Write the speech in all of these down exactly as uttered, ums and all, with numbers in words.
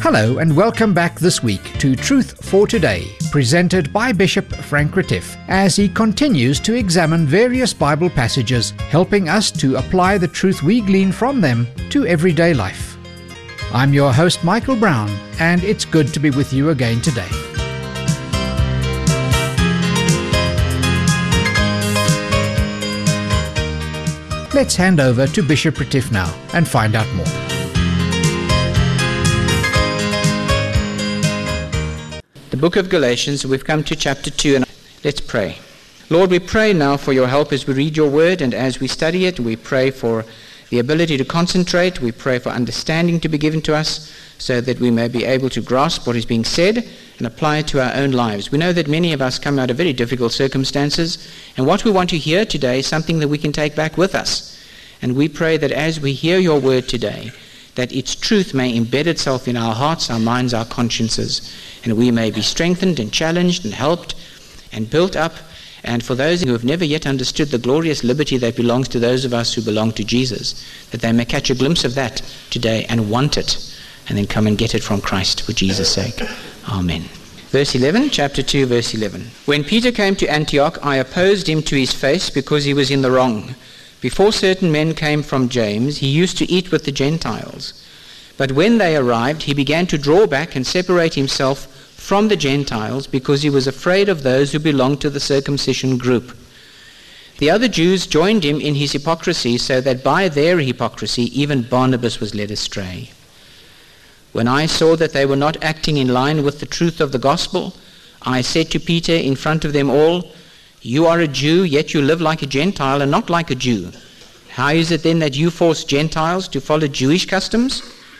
Hello and welcome back this week to Truth for Today, presented by Bishop Frank Retief, as he continues to examine various Bible passages, helping us to apply the truth we glean from them to everyday life. I'm your host, Michael Brown, and it's good to be with you again today. Let's hand over to Bishop Retief now and find out more. The book of Galatians, we've come to chapter two, and let's pray. Lord, we pray now for your help as we read your word and as we study it. We pray for the ability to concentrate. We pray for understanding to be given to us so that we may be able to grasp what is being said and apply it to our own lives. We know that many of us come out of very difficult circumstances, and what we want to hear today is something that we can take back with us. And we pray that as we hear your word today, that its truth may embed itself in our hearts, our minds, our consciences, and we may be strengthened and challenged and helped and built up. And for those who have never yet understood the glorious liberty that belongs to those of us who belong to Jesus, that they may catch a glimpse of that today and want it, and then come and get it from Christ for Jesus' sake. Amen. Verse eleven, chapter two, verse eleven. When Peter came to Antioch, I opposed him to his face because he was in the wrong. Before certain men came from James, he used to eat with the Gentiles. But when they arrived, he began to draw back and separate himself from the Gentiles because he was afraid of those who belonged to the circumcision group. The other Jews joined him in his hypocrisy, so that by their hypocrisy even Barnabas was led astray. When I saw that they were not acting in line with the truth of the gospel, I said to Peter in front of them all, "You are a Jew, yet you live like a Gentile and not like a Jew. How is it then that you force Gentiles to follow Jewish customs?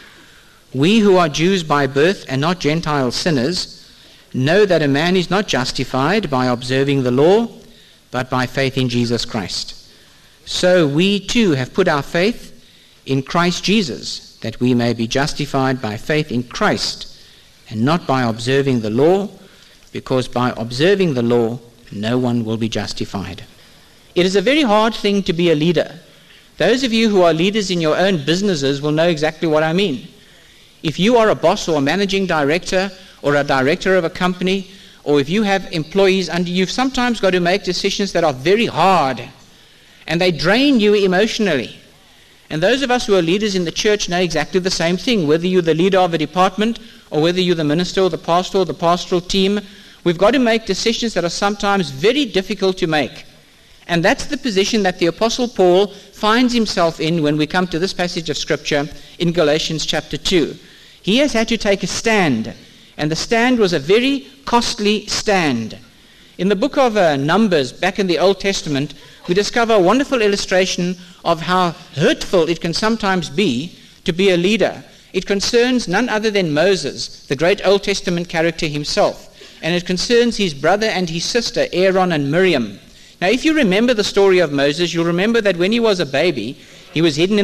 We who are Jews by birth and not Gentile sinners know that a man is not justified by observing the law, but by faith in Jesus Christ. So we too have put our faith in Christ Jesus, that we may be justified by faith in Christ and not by observing the law, because by observing the law no one will be justified." It is a very hard thing to be a leader. Those of you who are leaders in your own businesses will know exactly what I mean. If you are a boss or a managing director or a director of a company, or if you have employees under you, you've sometimes got to make decisions that are very hard and they drain you emotionally. And those of us who are leaders in the church know exactly the same thing. Whether you're the leader of a department or whether you're the minister or the pastor or the pastoral team, we've got to make decisions that are sometimes very difficult to make. And that's the position that the Apostle Paul finds himself in when we come to this passage of Scripture in Galatians chapter two. He has had to take a stand, and the stand was a very costly stand. In the book of uh, Numbers, back in the Old Testament, we discover a wonderful illustration of how hurtful it can sometimes be to be a leader. It concerns none other than Moses, the great Old Testament character himself. And it concerns his brother and his sister, Aaron and Miriam. Now, if you remember the story of Moses, you'll remember that when he was a baby, he was hidden in